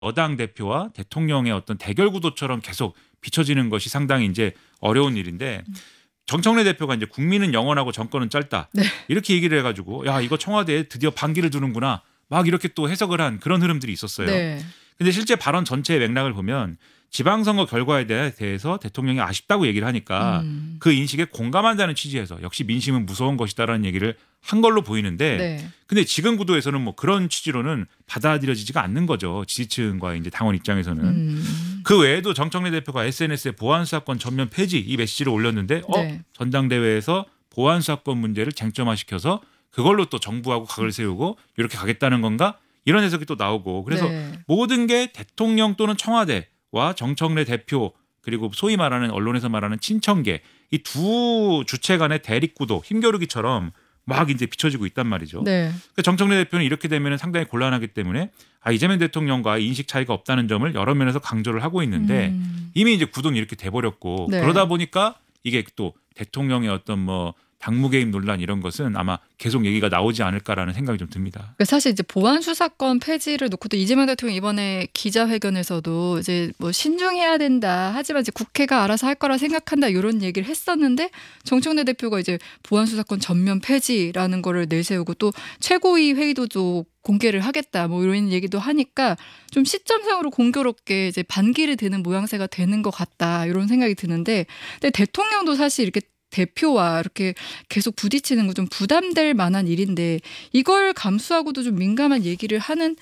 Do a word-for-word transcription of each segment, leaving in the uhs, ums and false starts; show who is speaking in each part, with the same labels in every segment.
Speaker 1: 여당 대표와 대통령의 어떤 대결 구도처럼 계속 비춰지는 것이 상당히 이제 어려운 일인데 정청래 대표가 이제 국민은 영원하고 정권은 짧다.
Speaker 2: 네.
Speaker 1: 이렇게 얘기를 해가지고 야 이거 청와대에 드디어 반기를 두는구나. 막 이렇게 또 해석을 한 그런 흐름들이 있었어요.
Speaker 2: 네.
Speaker 1: 근데 실제 발언 전체의 맥락을 보면 지방선거 결과에 대해서 대통령이 아쉽다고 얘기를 하니까
Speaker 2: 음.
Speaker 1: 그 인식에 공감한다는 취지에서 역시 민심은 무서운 것이다라는 얘기를 한 걸로 보이는데
Speaker 2: 네.
Speaker 1: 근데 지금 구도에서는 뭐 그런 취지로는 받아들여지지가 않는 거죠. 지지층과 이제 당원 입장에서는.
Speaker 2: 음.
Speaker 1: 그 외에도 정청래 대표가 에스엔에스에 보안수사권 전면 폐지 이 메시지를 올렸는데 어
Speaker 2: 네.
Speaker 1: 전당대회에서 보안수사권 문제를 쟁점화시켜서 그걸로 또 정부하고 각을 세우고 이렇게 가겠다는 건가? 이런 해석이 또 나오고 그래서
Speaker 2: 네.
Speaker 1: 모든 게 대통령 또는 청와대와 정청래 대표 그리고 소위 말하는 언론에서 말하는 친청계 이 두 주체 간의 대립구도 힘겨루기처럼 막 이제 비춰지고 있단 말이죠.
Speaker 2: 네.
Speaker 1: 그러니까 정청래 대표는 이렇게 되면 상당히 곤란하기 때문에 아, 이재명 대통령과 인식 차이가 없다는 점을 여러 면에서 강조를 하고 있는데
Speaker 2: 음.
Speaker 1: 이미 이제 구도는 이렇게 돼버렸고
Speaker 2: 네.
Speaker 1: 그러다 보니까 이게 또 대통령의 어떤 뭐 당무 개입 논란 이런 것은 아마 계속 얘기가 나오지 않을까라는 생각이 좀 듭니다.
Speaker 2: 그러니까 사실 이제 보안 수사권 폐지를 놓고도 이재명 대통령 이번에 기자회견에서도 이제 뭐 신중해야 된다. 하지만 이제 국회가 알아서 할 거라 생각한다. 이런 얘기를 했었는데 정청래 대표가 이제 보안 수사권 전면 폐지라는 거를 내세우고 또 최고위 회의도 좀 공개를 하겠다. 뭐 이런 얘기도 하니까 좀 시점상으로 공교롭게 이제 반기를 드는 모양새가 되는 것 같다. 이런 생각이 드는데 근데 대통령도 사실 이렇게 대표와 이렇게 계속 부딪히는 건 좀 부담될 만한 일인데 이걸 감수하고도 좀 민감한 얘기를 하는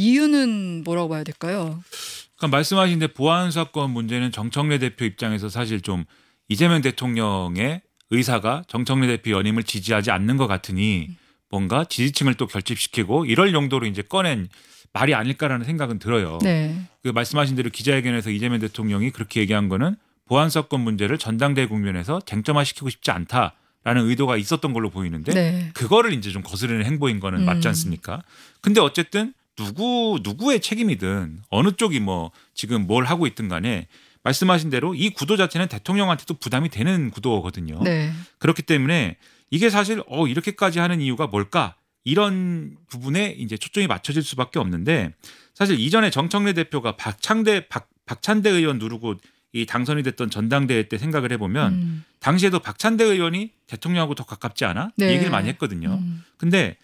Speaker 2: 이유는 뭐라고 봐야 될까요?
Speaker 1: 그러니까 말씀하신 데 보안 사건 문제는 정청래 대표 입장에서 사실 좀 이재명 대통령의 의사가 정청래 대표 연임을 지지하지 않는 것 같으니 뭔가 지지층을 또 결집시키고 이럴 용도로 이제 꺼낸 말이 아닐까라는 생각은 들어요.
Speaker 2: 네.
Speaker 1: 그 말씀하신 대로 기자회견에서 이재명 대통령이 그렇게 얘기한 거는 보안 사건 문제를 전당대회 국면에서 쟁점화시키고 싶지 않다라는 의도가 있었던 걸로 보이는데
Speaker 2: 네.
Speaker 1: 그거를 이제 좀 거스르는 행보인 거는
Speaker 2: 음.
Speaker 1: 맞지 않습니까? 근데 어쨌든 누구 누구의 책임이든 어느 쪽이 뭐 지금 뭘 하고 있든 간에 말씀하신 대로 이 구도 자체는 대통령한테도 부담이 되는 구도거든요.
Speaker 2: 네.
Speaker 1: 그렇기 때문에 이게 사실 어 이렇게까지 하는 이유가 뭘까? 이런 부분에 이제 초점이 맞춰질 수밖에 없는데 사실 이전에 정청래 대표가 박창대 박, 박찬대 의원 누르고 이 당선이 됐던 전당대회 때 생각을 해보면
Speaker 2: 음.
Speaker 1: 당시에도 박찬대 의원이 대통령하고 더 가깝지 않아? 이
Speaker 2: 네.
Speaker 1: 얘기를 많이 했거든요.
Speaker 2: 음.
Speaker 1: 근데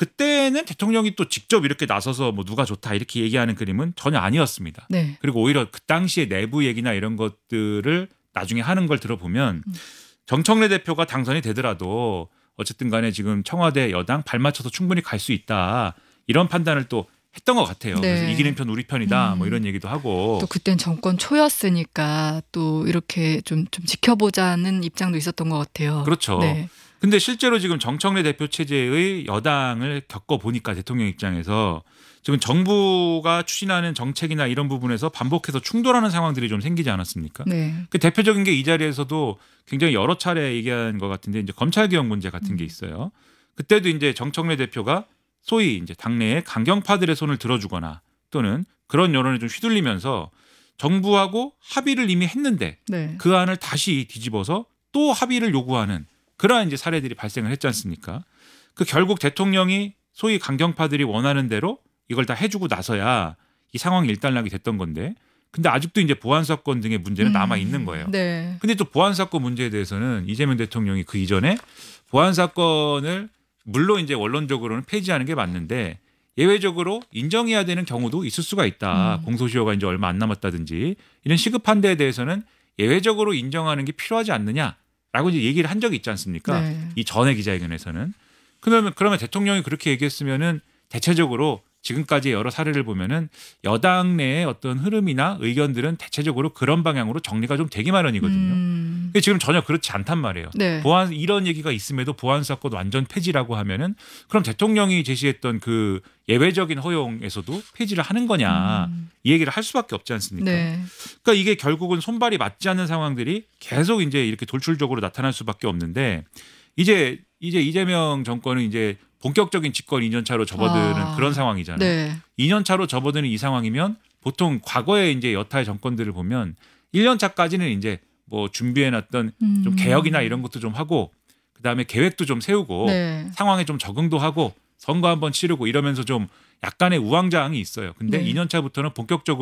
Speaker 1: 그때는 대통령이 또 직접 이렇게 나서서 뭐 누가 좋다 이렇게 얘기하는 그림은 전혀 아니었습니다.
Speaker 2: 네.
Speaker 1: 그리고 오히려 그 당시의 내부 얘기나 이런 것들을 나중에 하는 걸 들어보면
Speaker 2: 음.
Speaker 1: 정청래 대표가 당선이 되더라도 어쨌든 간에 지금 청와대 여당 발맞춰서 충분히 갈 수 있다. 이런 판단을 또 했던 것 같아요.
Speaker 2: 네.
Speaker 1: 그래서 이기는 편 우리 편이다.
Speaker 2: 음.
Speaker 1: 뭐 이런 얘기도 하고.
Speaker 2: 또 그땐 정권 초였으니까 또 이렇게 좀, 좀 지켜보자는 입장도 있었던 것 같아요.
Speaker 1: 그렇죠.
Speaker 2: 네.
Speaker 1: 근데 실제로 지금 정청래 대표 체제의 여당을 겪어보니까 대통령 입장에서 지금 정부가 추진하는 정책이나 이런 부분에서 반복해서 충돌하는 상황들이 좀 생기지 않았습니까?
Speaker 2: 네.
Speaker 1: 그 대표적인 게 이 자리에서도 굉장히 여러 차례 얘기한 것 같은데 이제 검찰개혁 문제 같은 게 있어요. 그때도 이제 정청래 대표가 소위 이제 당내에 강경파들의 손을 들어주거나 또는 그런 여론에 좀 휘둘리면서 정부하고 합의를 이미 했는데
Speaker 2: 네.
Speaker 1: 그 안을 다시 뒤집어서 또 합의를 요구하는 그러한 이제 사례들이 발생을 했지 않습니까? 그 결국 대통령이 소위 강경파들이 원하는 대로 이걸 다 해주고 나서야 이 상황이 일단락이 됐던 건데 근데 아직도 이제 보안 사건 등의 문제는
Speaker 2: 음.
Speaker 1: 남아 있는 거예요.
Speaker 2: 네.
Speaker 1: 근데 또 보안 사건 문제에 대해서는 이재명 대통령이 그 이전에 보안 사건을 물론 이제 원론적으로는 폐지하는 게 맞는데 예외적으로 인정해야 되는 경우도 있을 수가 있다.
Speaker 2: 음.
Speaker 1: 공소시효가 이제 얼마 안 남았다든지 이런 시급한 데에 대해서는 예외적으로 인정하는 게 필요하지 않느냐라고 이제 얘기를 한 적이 있지 않습니까?
Speaker 2: 네.
Speaker 1: 이 전에 기자회견에서는. 그러면 그러면 대통령이 그렇게 얘기했으면은 대체적으로 지금까지 여러 사례를 보면은 여당 내의 어떤 흐름이나 의견들은 대체적으로 그런 방향으로 정리가 좀 되기 마련이거든요.
Speaker 2: 음.
Speaker 1: 근데 지금 전혀 그렇지 않단 말이에요.
Speaker 2: 네.
Speaker 1: 보안 이런 얘기가 있음에도 보안 사건 완전 폐지라고 하면은 그럼 대통령이 제시했던 그 예외적인 허용에서도 폐지를 하는 거냐
Speaker 2: 음.
Speaker 1: 이 얘기를 할 수밖에 없지 않습니까?
Speaker 2: 네.
Speaker 1: 그러니까 이게 결국은 손발이 맞지 않는 상황들이 계속 이제 이렇게 돌출적으로 나타날 수밖에 없는데 이제 이제 이재명 정권은 이제 본격적인 집권 이 년 차로 접어드는
Speaker 2: 아.
Speaker 1: 그런 상황이잖아요.
Speaker 2: 네.
Speaker 1: 이 년 차로 접어드는 이 상황이면 보통 과거에 이제 여타의 정권들을 보면 일 년 차까지는 이제 뭐 준비해놨던 좀
Speaker 2: 음.
Speaker 1: 개혁이나 이런 것도 좀 하고 그다음에 계획도 좀 세우고
Speaker 2: 네.
Speaker 1: 상황에 좀 적응도 하고 선거 한번 치르고 이러면서 좀 약간의 우왕좌왕이 있어요. 근데
Speaker 2: 네.
Speaker 1: 이 년 차부터는 본격적으로